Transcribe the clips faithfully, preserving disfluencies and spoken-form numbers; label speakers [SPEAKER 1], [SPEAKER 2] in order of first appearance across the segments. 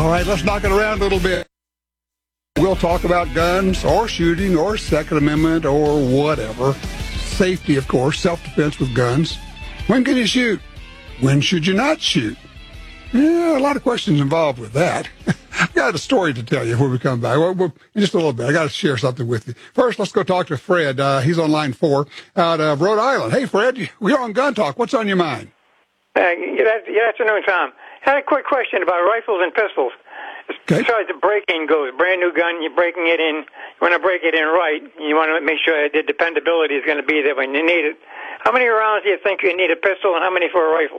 [SPEAKER 1] All right, let's knock it around a little bit. We'll talk about guns or shooting or Second Amendment or whatever. Safety, of course, self-defense with guns. When can you shoot? When should you not shoot? Yeah, a lot of questions involved with that. I got a story to tell you when we come back. Well, in just a little bit, I got to share something with you. First, let's go talk to Fred. Uh, he's on line four out of Rhode Island. Hey, Fred, we're on Gun Talk. What's on your mind?
[SPEAKER 2] Uh, good afternoon, Tom. I had a quick question about rifles and pistols.
[SPEAKER 1] Okay.
[SPEAKER 2] As far as the break-in goes, brand new gun, you're breaking it in. You want to break it in right. You want to make sure the dependability is going to be there when you need it. How many rounds do you think you need a pistol, and how many for a rifle?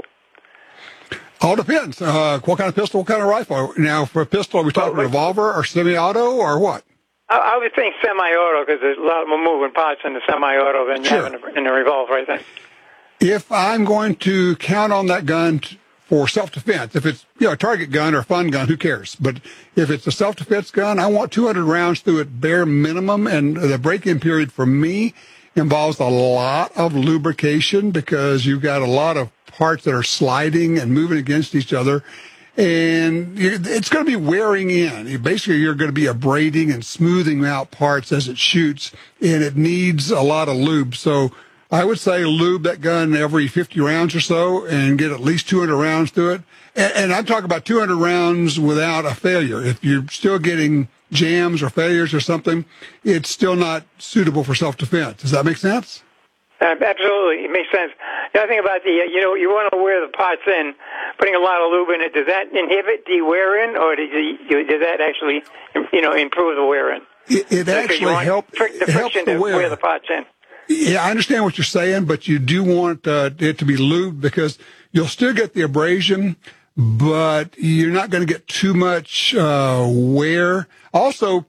[SPEAKER 1] All depends. Uh, what kind of pistol, what kind of rifle? Now, for a pistol, are we talking
[SPEAKER 2] well,
[SPEAKER 1] revolver or semi-auto or what?
[SPEAKER 2] I, I would think semi-auto because there's a lot more moving parts in the semi-auto than you
[SPEAKER 1] sure.
[SPEAKER 2] have in a, in a revolver, I think.
[SPEAKER 1] If I'm going to count on that gun t- for self-defense, if it's you know a target gun or a fun gun, who cares? But if it's a self-defense gun, I want two hundred rounds through it bare minimum, and the break-in period for me involves a lot of lubrication because you've got a lot of parts that are sliding and moving against each other, and it's going to be wearing in. Basically, you're going to be abrading and smoothing out parts as it shoots, and it needs a lot of lube. So I would say lube that gun every fifty rounds or so and get at least two hundred rounds through it. And, and I'm talking about two hundred rounds without a failure. If you're still getting jams or failures or something, it's still not suitable for self-defense. Does that make sense?
[SPEAKER 2] Uh, absolutely. It makes sense. The other thing about the, uh, you know, you want to wear the parts in, putting a lot of lube in it, does that inhibit the wear-in, or does, it, does that actually, you know, improve the wear-in?
[SPEAKER 1] It, it actually help,
[SPEAKER 2] the
[SPEAKER 1] it helps the
[SPEAKER 2] to
[SPEAKER 1] wear.
[SPEAKER 2] wear the parts in.
[SPEAKER 1] Yeah, I understand what you're saying, but you do want uh, it to be lubed because you'll still get the abrasion, but you're not going to get too much uh, wear. Also,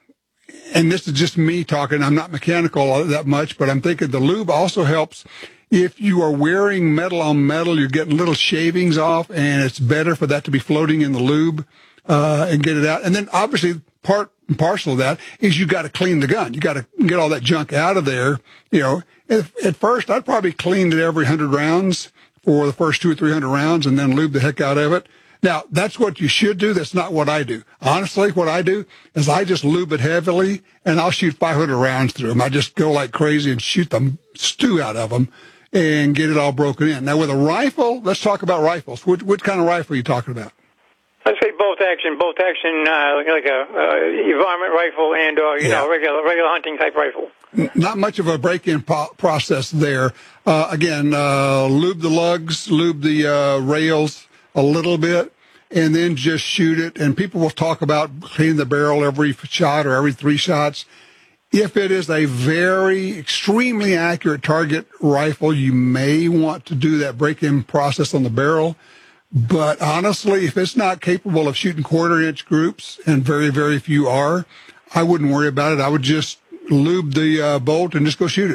[SPEAKER 1] and this is just me talking, I'm not mechanical that much, but I'm thinking the lube also helps if you are wearing metal on metal, you're getting little shavings off, and it's better for that to be floating in the lube uh, and get it out. And then obviously part and parcel of that is you got to clean the gun. You got to get all that junk out of there. You know, if, at first I'd probably cleaned it every hundred rounds for the first two or three hundred rounds and then lube the heck out of it. Now, that's what you should do. That's not what I do. Honestly, what I do is I just lube it heavily, and I'll shoot five hundred rounds through them. I just go like crazy and shoot the stew out of them and get it all broken in. Now, with a rifle, let's talk about rifles. Which, which kind of rifle are you talking about?
[SPEAKER 2] I'd say both action, both action, uh, like a uh, varmint rifle and or you yeah. know regular regular hunting type rifle.
[SPEAKER 1] Not much of a break-in po- process there. Uh, again, uh, lube the lugs, lube the uh, rails a little bit, and then just shoot it. And people will talk about cleaning the barrel every shot or every three shots. If it is a very extremely accurate target rifle, you may want to do that break-in process on the barrel. But honestly, if it's not capable of shooting quarter-inch groups, and very, very few are, I wouldn't worry about it. I would just lube the uh, bolt and just go shoot it.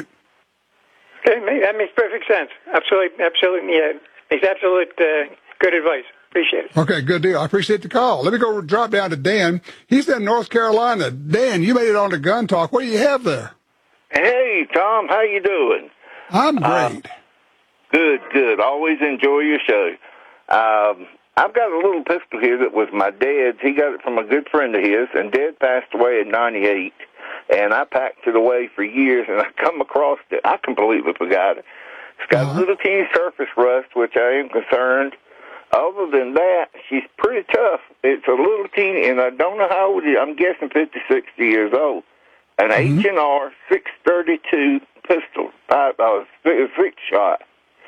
[SPEAKER 2] Okay, that makes perfect sense. Absolutely, absolutely, yeah. Makes absolute uh, good advice. Appreciate it.
[SPEAKER 1] Okay, good deal. I appreciate the call. Let me go drop down to Dan. He's in North Carolina. Dan, you made it on to Gun Talk. What do you have there?
[SPEAKER 3] Hey, Tom, how you doing?
[SPEAKER 1] I'm great.
[SPEAKER 3] Um, good, good. Always enjoy your show. Um, I've got a little pistol here that was my dad's. He got it from a good friend of his, and Dad passed away in ninety-eight, and I packed it away for years, and I come across it. I completely forgot it. It's got
[SPEAKER 1] uh-huh.
[SPEAKER 3] a little teeny surface rust, which I am concerned. Other than that, she's pretty tough. It's a little teeny, and I don't know how old it is. I'm guessing fifty, sixty years old. An
[SPEAKER 1] mm-hmm.
[SPEAKER 3] H and R six thirty-two pistol, uh, uh, six shot.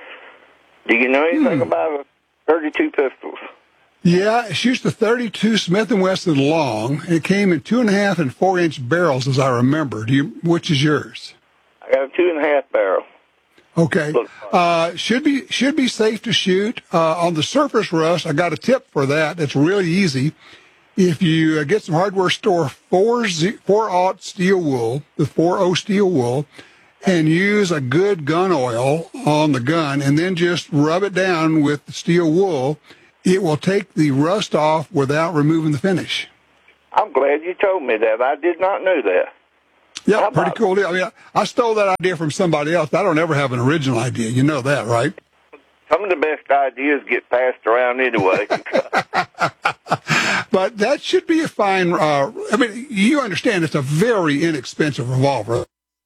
[SPEAKER 3] Do you know anything
[SPEAKER 1] hmm.
[SPEAKER 3] about a thirty-two pistols?
[SPEAKER 1] Yeah, it shoots the thirty-two Smith and Wesson long. It came in two and a half and four inch barrels, as I remember. Do you? Which is yours?
[SPEAKER 3] I got a two and a half barrel.
[SPEAKER 1] Okay. Uh, should be should be safe to shoot. Uh, on the surface rust, I got a tip for that. It's really easy. If you uh, get some hardware store four aught steel wool, the four oh steel wool, and use a good gun oil on the gun, and then just rub it down with the steel wool, it will take the rust off without removing the finish.
[SPEAKER 3] I'm glad you told me that. I did not know that.
[SPEAKER 1] Yeah, pretty cool deal. I mean, I stole that idea from somebody else. I don't ever have an original idea. You know that, right?
[SPEAKER 3] Some of the best ideas get passed around anyway.
[SPEAKER 1] But that should be a fine. Uh, I mean, you understand it's a very inexpensive revolver.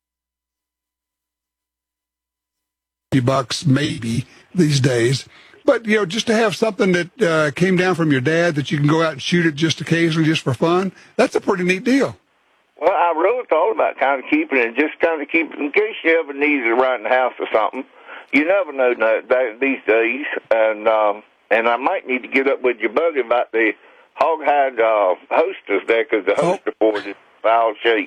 [SPEAKER 1] fifty bucks maybe these days. But, you know, just to have something that uh, came down from your dad that you can go out and shoot it just occasionally, just for fun, that's a pretty neat deal.
[SPEAKER 3] Well, I really thought about kind of keeping it, just kind of keep it in case you ever need it around the house or something. You never know that, that, these days. And um, and I might need to get up with your buddy about the hoghide uh, holsters there, because the holster oh. board is in foul shape.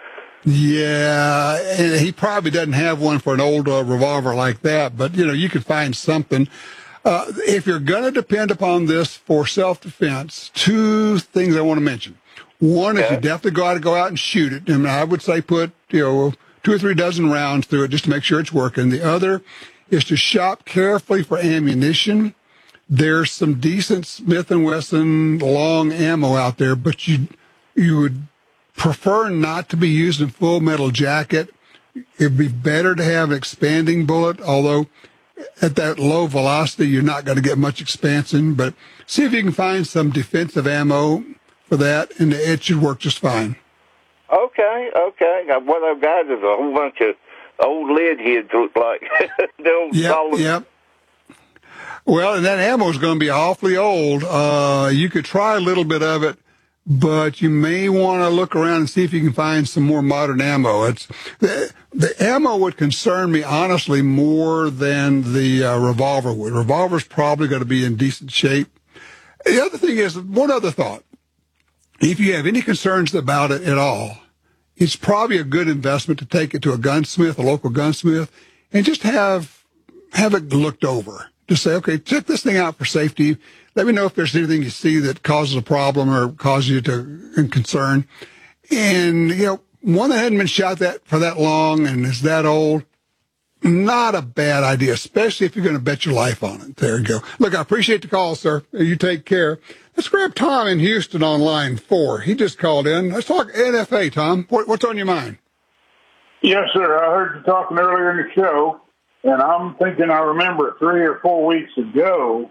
[SPEAKER 1] Yeah, and he probably doesn't have one for an old uh, revolver like that, but, you know, you could find something. Uh, if you're going to depend upon this for self-defense, two things I want to mention. One is okay. You definitely got to go out and shoot it, and I would say put, you know, two or three dozen rounds through it just to make sure it's working. The other is to shop carefully for ammunition. There's some decent Smith and Wesson long ammo out there, but you you would prefer not to be using full metal jacket. It'd be better to have an expanding bullet, although at that low velocity, you're not going to get much expansion, but see if you can find some defensive ammo for that, and it should work just fine.
[SPEAKER 3] Okay, okay. Now, what I've got is a whole bunch of old lead heads, look like.
[SPEAKER 1] Yep, solid. Yep. Well, and that ammo is going to be awfully old. Uh, you could try a little bit of it, but you may want to look around and see if you can find some more modern ammo. It's the, the ammo would concern me, honestly, more than the uh, revolver would. Revolver's probably going to be in decent shape. The other thing is, one other thought. If you have any concerns about it at all, it's probably a good investment to take it to a gunsmith, a local gunsmith, and just have have it looked over. Just say, okay, check this thing out for safety. Let me know if there's anything you see that causes a problem or causes you to concern. And, you know, one that hadn't been shot that for that long and is that old, not a bad idea, especially if you're going to bet your life on it. There you go. Look, I appreciate the call, sir. You take care. Let's grab Tom in Houston on line four. He just called in. Let's talk N F A, Tom. What, what's on your mind?
[SPEAKER 4] Yes, sir. I heard you talking earlier in the show, and I'm thinking I remember three or four weeks ago,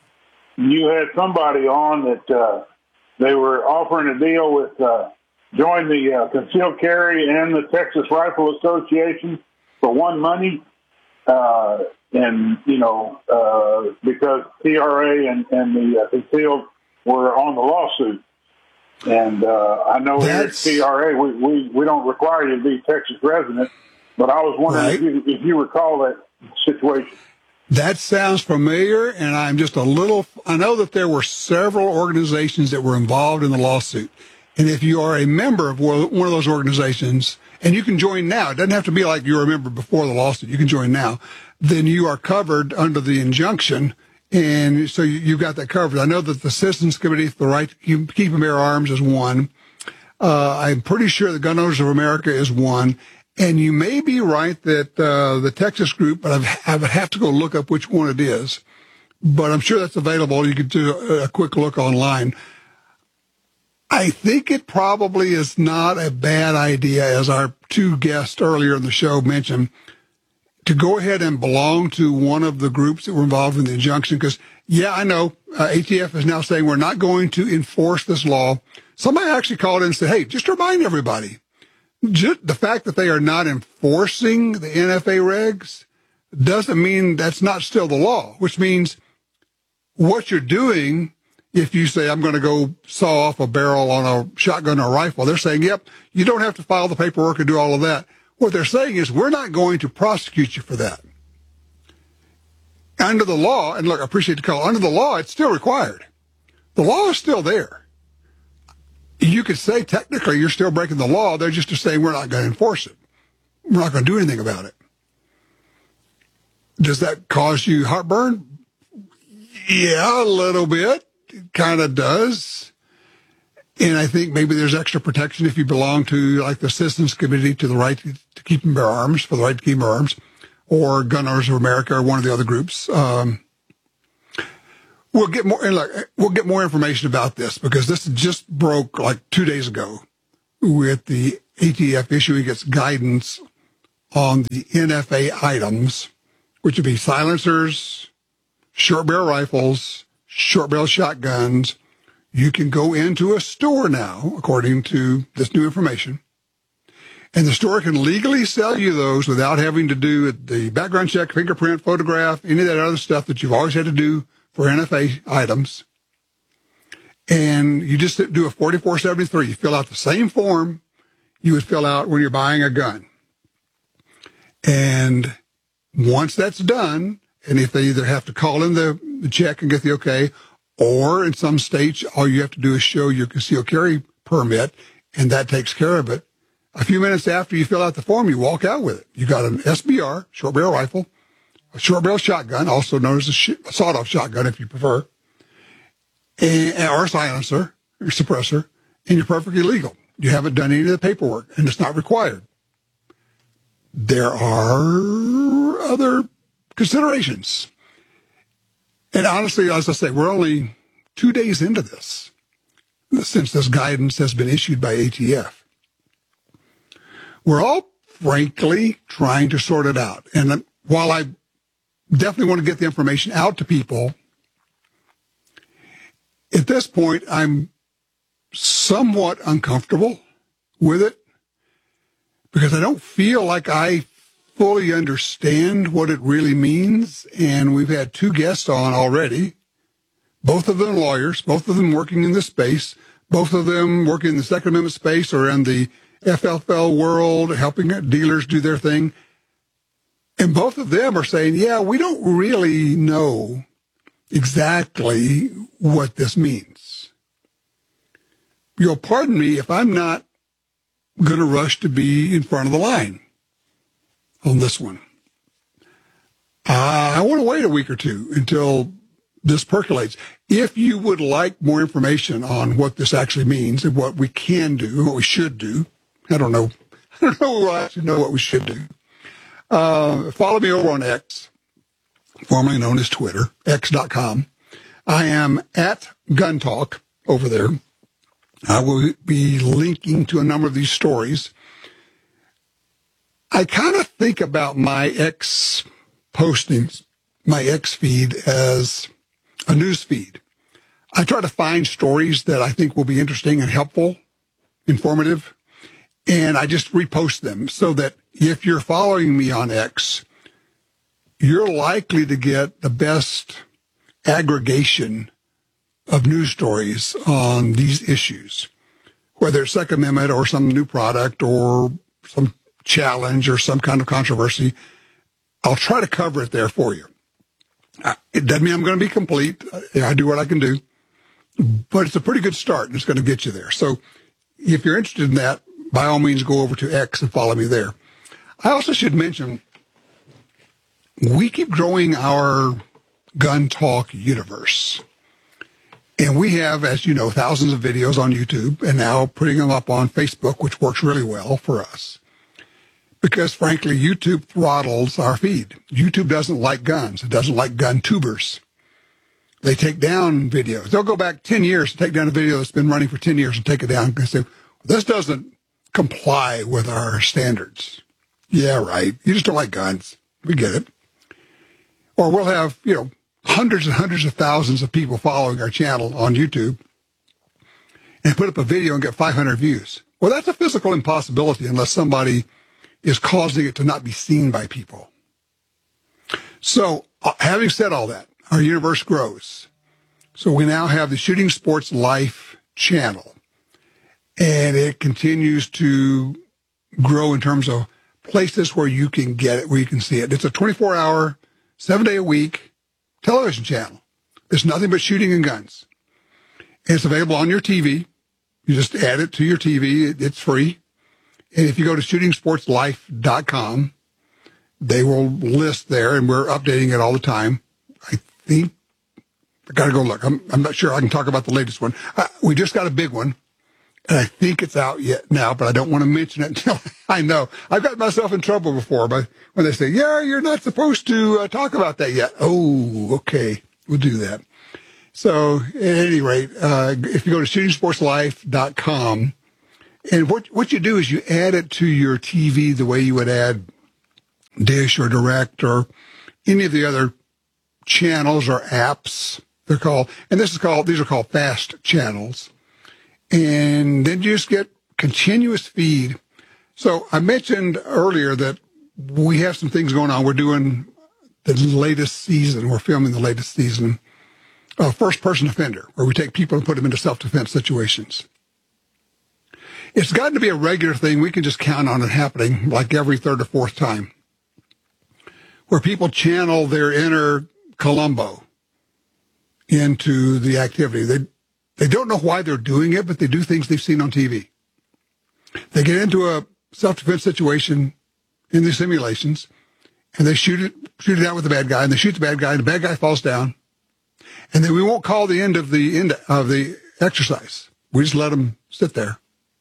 [SPEAKER 4] you had somebody on that uh, they were offering a deal with uh, join the uh, concealed carry and the Texas Rifle Association for one money. Uh, and, you know, uh, because T R A and, and the uh, concealed were on the lawsuit. And uh, I know That's... here at T R A, we, we, we don't require you to be a Texas resident, but I was wondering right. if, you, if you recall that situation.
[SPEAKER 1] That sounds familiar, and I'm just a little, I know that there were several organizations that were involved in the lawsuit. And if you are a member of one of those organizations, and you can join now, it doesn't have to be like you were a member before the lawsuit, you can join now, then you are covered under the injunction, and so you've got that covered. I know that the Citizens Committee for the Right to Keep and Bear Arms is one. Uh, I'm pretty sure the Gun Owners of America is one. And you may be right that uh, the Texas group, but I've, I would have to go look up which one it is. But I'm sure that's available. You can do a, a quick look online. I think it probably is not a bad idea, as our two guests earlier in the show mentioned, to go ahead and belong to one of the groups that were involved in the injunction. Because, yeah, I know uh, A T F is now saying we're not going to enforce this law. Somebody actually called in and said, hey, just remind everybody. Just the fact that they are not enforcing the N F A regs doesn't mean that's not still the law, which means what you're doing, if you say, I'm going to go saw off a barrel on a shotgun or a rifle, they're saying, yep, you don't have to file the paperwork and do all of that. What they're saying is we're not going to prosecute you for that. Under the law, and look, I appreciate the call, under the law, it's still required. The law is still there. You could say technically you're still breaking the law. They're just saying we're not going to enforce it. We're not going to do anything about it. Does that cause you heartburn? Yeah, a little bit. It kind of does. And I think maybe there's extra protection if you belong to, like, the Citizens Committee to the Right to Keep and Bear Arms, for the Right to Keep and Bear Arms, or Gun Owners of America, or one of the other groups. Um, We'll get more, and look, we'll get more information about this, because this just broke like two days ago with the A T F issuing its guidance on the N F A items, which would be silencers, short barrel rifles, short barrel shotguns, you can go into a store now, according to this new information, and the store can legally sell you those without having to do the background check, fingerprint, photograph, any of that other stuff that you've always had to do for N F A items. And you just do a forty-four seventy-three. You fill out the same form you would fill out when you're buying a gun. And once that's done, and if they either have to call in the, the check and get the okay, or in some states, all you have to do is show your concealed carry permit, and that takes care of it. A few minutes after you fill out the form, you walk out with it. You got an S B R, short barrel rifle, a short barrel shotgun, also known as a, sh- a sawed-off shotgun if you prefer, and, or a silencer, or suppressor, and you're perfectly legal. You haven't done any of the paperwork, and it's not required. There are other considerations. And honestly, as I say, we're only two days into this, since this guidance has been issued by A T F. We're all, frankly, trying to sort it out. And while I definitely want to get the information out to people, at this point, I'm somewhat uncomfortable with it because I don't feel like I fully understand what it really means. And we've had two guests on already, both of them lawyers, both of them working in this space, both of them working in the Second Amendment space or in the F F L world, helping dealers do their thing. And both of them are saying, yeah, we don't really know exactly what this means. You'll pardon me if I'm not going to rush to be in front of the line on this one. Uh, I want to wait a week or two until this percolates. If you would like more information on what this actually means and what we can do, what we should do, I don't know. I don't know. We'll actually know what we should do. Uh, follow me over on X, formerly known as Twitter, x dot com. I am at Gun Talk over there. I will be linking to a number of these stories. I kind of think about my X postings, my X feed, as a news feed. I try to find stories that I think will be interesting and helpful, informative, and I just repost them so that if you're following me on X, you're likely to get the best aggregation of news stories on these issues, whether it's Second Amendment or some new product or some challenge or some kind of controversy. I'll try to cover it there for you. It doesn't mean I'm going to be complete. I do what I can do, but it's a pretty good start, and it's going to get you there. So if you're interested in that, by all means, go over to X and follow me there. I also should mention, we keep growing our Gun Talk universe. And we have, as you know, thousands of videos on YouTube and now putting them up on Facebook, which works really well for us. Because, frankly, YouTube throttles our feed. YouTube doesn't like guns. It doesn't like gun tubers. They take down videos. They'll go back ten years and take down a video that's been running for ten years and take it down and say, this doesn't comply with our standards. Yeah, right. You just don't like guns. We get it. Or we'll have, you know, hundreds and hundreds of thousands of people following our channel on YouTube and put up a video and get five hundred views. Well, that's a physical impossibility unless somebody is causing it to not be seen by people. So uh, having said all that, our universe grows. So we now have the Shooting Sports Life channel, and it continues to grow in terms of places where you can get it, where you can see it. It's a twenty-four hour, seven day a week television channel. It's nothing but shooting and guns. And it's available on your T V. You just add it to your T V. It's free. And if you go to shooting sports life dot com, they will list there, and we're updating it all the time. I think, I got to go look. I'm, I'm not sure I can talk about the latest one. Uh, we just got a big one, and I think it's out yet now, but I don't want to mention it until I know. I've got myself in trouble before by when they say, yeah, you're not supposed to uh, talk about that yet. Oh, okay. We'll do that. So at any rate, uh, if you go to shooting sports life dot com, and what what you do is you add it to your T V the way you would add Dish or Direct or any of the other channels or apps They're called, and this is called, these are called fast channels. And then you just get continuous feed. So I mentioned earlier that we have some things going on. We're doing the latest season. We're filming the latest season of First Person Offender, where we take people and put them into self-defense situations. It's gotten to be a regular thing. We can just count on it happening like every third or fourth time, where people channel their inner Columbo into the activity. They they don't know why they're doing it, but they do things they've seen on T V. They get into a self-defense situation in these simulations, and they shoot it shoot it out with the bad guy, and they shoot the bad guy, and the bad guy falls down. And then we won't call the end of the end of the exercise. We just let them sit there.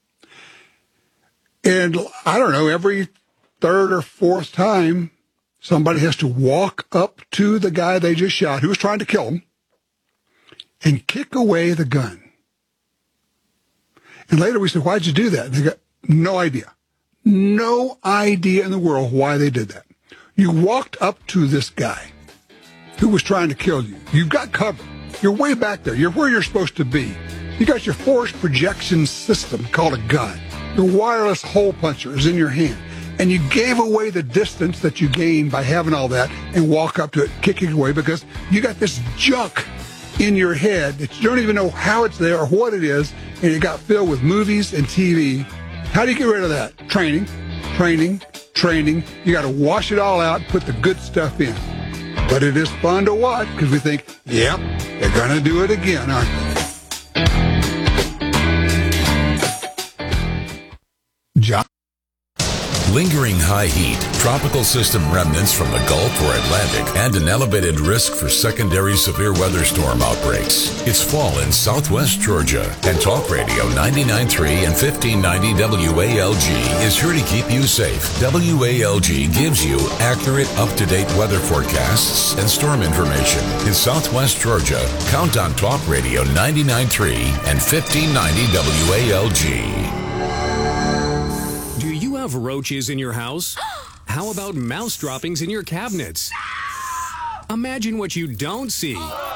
[SPEAKER 1] And I don't know, every third or fourth time, somebody has to walk up to the guy they just shot, who was trying to kill him, and kick away the gun. And later we said, why'd you do that? And they got no idea. No idea in the world why they did that. You walked up to this guy who was trying to kill you. You've got cover. You're way back there. You're where you're supposed to be. You got your force projection system called a gun. Your wireless hole puncher is in your hand. And you gave away the distance that you gained by having all that and walk up to it, kicking away, because you got this junk in your head that you don't even know how it's there or what it is, and it got filled with movies and T V. How do you get rid of that? Training, training, training. You got to wash it all out and put the good stuff in. But it is fun to watch because we think, yep, they're going to do it again, aren't they? John?
[SPEAKER 5] Lingering high heat, tropical system remnants from the Gulf or Atlantic, and an elevated risk for secondary severe weather storm outbreaks. It's fall in southwest Georgia, and Talk Radio ninety-nine point three and fifteen ninety W A L G is here to keep you safe. W A L G gives you accurate, up-to-date weather forecasts and storm information. In southwest Georgia, count on Talk Radio ninety-nine point three and fifteen ninety W A L G.
[SPEAKER 6] Have roaches in your house? How about mouse droppings in your cabinets? Imagine what you don't see.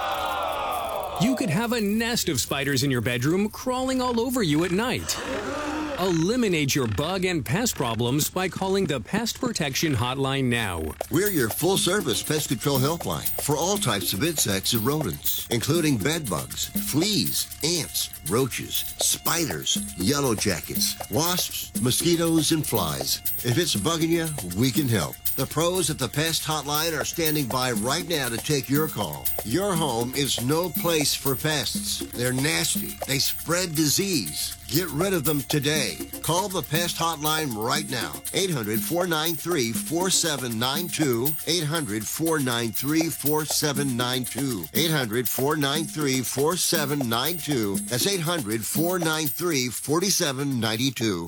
[SPEAKER 6] You could have a nest of spiders in your bedroom crawling all over you at night. Eliminate your bug and pest problems by calling the Pest Protection Hotline now.
[SPEAKER 7] We're your full-service pest control helpline for all types of insects and rodents, including bed bugs, fleas, ants, roaches, spiders, yellow jackets, wasps, mosquitoes, and flies. If it's bugging you, we can help. The pros at the Pest Hotline are standing by right now to take your call. Your home is no place for pests. They're nasty. They spread disease. Get rid of them today. Call the Pest Hotline right now. eight hundred, four nine three, four seven nine two. eight hundred, four nine three, four seven nine two. eight hundred, four nine three, four seven nine two. That's eight hundred, four nine three, four seven nine two.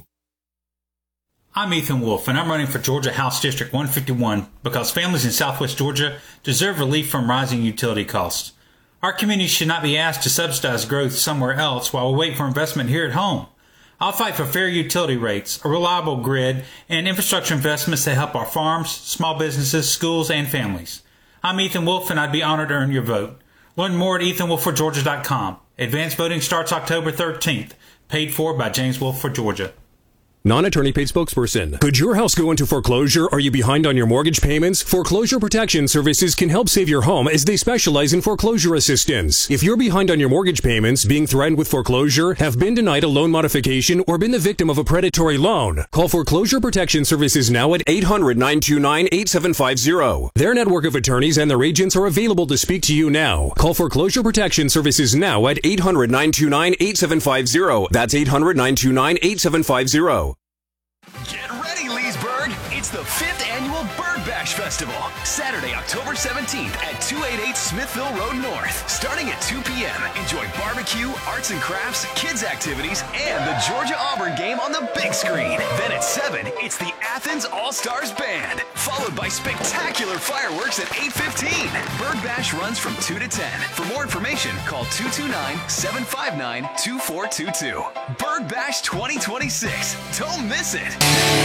[SPEAKER 8] I'm Ethan Wolf, and I'm running for Georgia House District one fifty-one because families in southwest Georgia deserve relief from rising utility costs. Our community should not be asked to subsidize growth somewhere else while we wait for investment here at home. I'll fight for fair utility rates, a reliable grid, and infrastructure investments that help our farms, small businesses, schools, and families. I'm Ethan Wolf, and I'd be honored to earn your vote. Learn more at ethan wolf for georgia dot com. Advanced voting starts October thirteenth. Paid for by James Wolf for Georgia.
[SPEAKER 6] Non-attorney paid spokesperson. Could your house go into foreclosure? Are you behind on your mortgage payments? Foreclosure Protection Services can help save your home as they specialize in foreclosure assistance. If you're behind on your mortgage payments, being threatened with foreclosure, have been denied a loan modification, or been the victim of a predatory loan, call Foreclosure Protection Services now at eight hundred, nine two nine, eight seven five zero. Their network of attorneys and their agents are available to speak to you now. Call Foreclosure Protection Services now at eight hundred, nine two nine, eight seven five zero. That's eight hundred, nine two nine, eight seven five zero.
[SPEAKER 9] Get ready, Leesburg! It's the fifth annual Bird Bash Festival, Saturday, October seventeenth at two eighty-eight Smithville Road North. Starting at two p.m., enjoy barbecue, arts and crafts, kids activities, and the Georgia-Auburn game on the big screen. Then at seven, it's the Athens All-Stars Band, followed by spectacular fireworks at eight fifteen. Bird Bash runs from two to ten. For more information, call two two nine, seven five nine, two four two two. Bird Bash twenty twenty-six. Don't miss it!